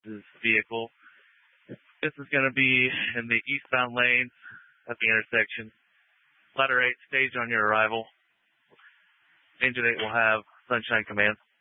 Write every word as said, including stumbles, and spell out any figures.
vehicle. This is going to be in the eastbound lane at the intersection. Ladder eight, staged on your arrival. Engine eight will have sunshine commands.